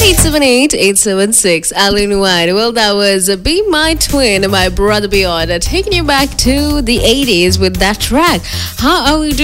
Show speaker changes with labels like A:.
A: 878-876. Alan White. Well, that was Be My Twin, my brother Beyond, taking you back to the 80s with that track. How are we doing?